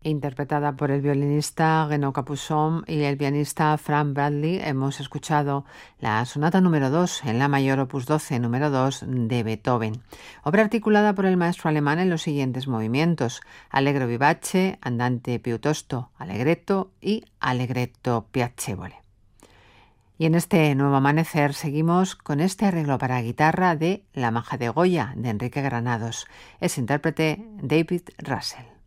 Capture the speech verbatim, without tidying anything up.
Interpretada por el violinista Gueno Capuçon y el pianista Frank Bradley, hemos escuchado la sonata número dos en la mayor opus doce, número dos de Beethoven, obra articulada por el maestro alemán en los siguientes movimientos: allegro vivace, andante piuttosto allegretto y allegretto piacevole. Y en este nuevo amanecer seguimos con este arreglo para guitarra de La Maja de Goya, de Enrique Granados. Es intérprete David Russell.